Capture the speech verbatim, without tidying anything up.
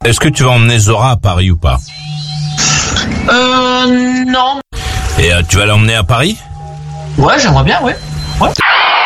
Est-ce que tu vas emmener Zora à Paris ou pas? Euh, non. Et euh, tu vas l'emmener à Paris? Ouais, j'aimerais bien, ouais.